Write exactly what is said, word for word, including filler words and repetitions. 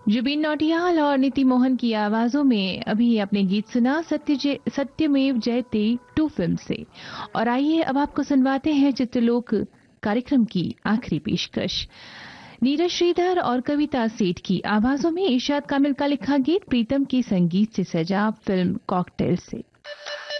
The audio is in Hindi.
जुबिन नौटियाल और नीति मोहन की आवाजों में अभी आपने गीत सुना सत्य सत्यमेव जयते टू फिल्म से। और आइए अब आपको सुनवाते हैं चित्रलोक कार्यक्रम की आखिरी पेशकश। नीरज श्रीधर और कविता सेठ की आवाजों में इरशाद कामिल का लिखा गीत प्रीतम के संगीत से सजा फिल्म कॉकटेल से।